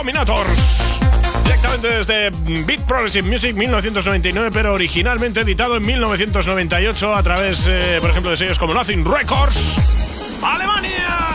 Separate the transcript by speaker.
Speaker 1: Dominators. Directamente desde Big Progressive Music 1999, pero originalmente editado en 1998 a través, por ejemplo, de sellos como Nothing Records, Alemania.